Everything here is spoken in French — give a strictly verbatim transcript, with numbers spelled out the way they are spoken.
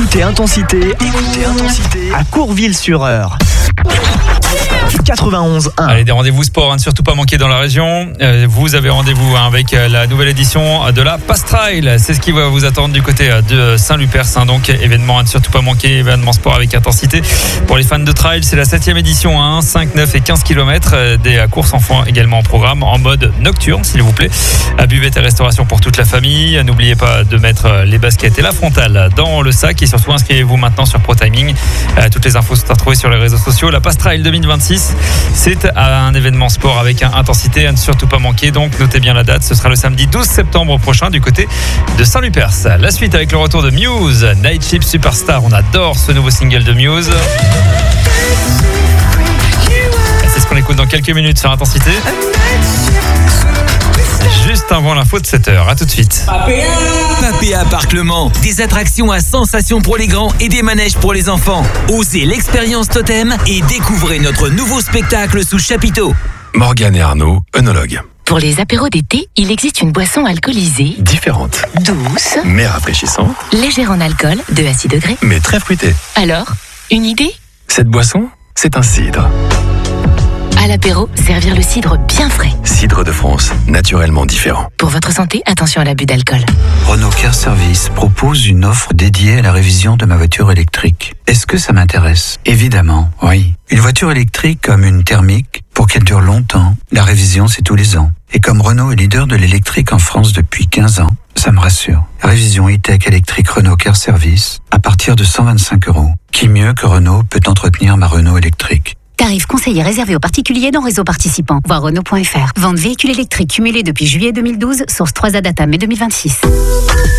Écoutez Intensité, écoutez Intensité à Courville-sur-Eure. quatre-vingt-onze un. Allez, des rendez-vous sport, hein, surtout pas manquer dans la région. Euh, vous avez rendez-vous hein, avec euh, la nouvelle édition de la Pastrail. C'est ce qui va vous attendre du côté euh, de Saint-Lupers. Hein, donc, événement à ne surtout pas manquer, événement sport avec intensité. Pour les fans de trail, c'est la septième édition, hein, cinq, neuf et quinze kilomètres. Euh, des euh, courses enfants également en programme, en mode nocturne, s'il vous plaît. À buvette et restauration pour toute la famille. N'oubliez pas de mettre euh, les baskets et la frontale dans le sac. Et surtout, inscrivez-vous maintenant sur ProTiming. Euh, toutes les infos sont à retrouver sur les réseaux sociaux. La Pastrail deux mille vingt-six. C'est un événement sport avec intensité à ne surtout pas manquer. Donc notez bien la date, ce sera le samedi douze septembre prochain du côté de Saint-Lupers. La suite avec le retour de Muse, Night Shift Superstar. On adore ce nouveau single de Muse. C'est ce qu'on écoute dans quelques minutes sur Intensité. Juste avant l'info de sept heures. À tout de suite. Papéa Parc Le Mans. Des attractions à sensations pour les grands et des manèges pour les enfants. Osez l'expérience Totem et découvrez notre nouveau spectacle sous chapiteau. Morgane et Arnaud, œnologues. Pour les apéros d'été, il existe une boisson alcoolisée, Différente, douce, mais rafraîchissante, légère en alcool, deux à six degrés. mais très fruitée. Alors, une idée ? Cette boisson, c'est un cidre. À l'apéro, servir le cidre bien frais. Cidre de France, naturellement différent. Pour votre santé, attention à l'abus d'alcool. Renault Care Service propose une offre dédiée à la révision de ma voiture électrique. Est-ce que ça m'intéresse ? Évidemment, oui. Une voiture électrique comme une thermique, pour qu'elle dure longtemps, la révision c'est tous les ans. Et comme Renault est leader de l'électrique en France depuis quinze ans, ça me rassure. Révision e-tech électrique Renault Care Service à partir de cent vingt-cinq euros. Qui mieux que Renault peut entretenir ma Renault électrique ? Tarif conseillé réservé aux particuliers dans réseau participant. Voir Renault point F R. Vente véhicule électrique cumulé depuis juillet deux mille douze, source trois A Data mai deux mille vingt-six.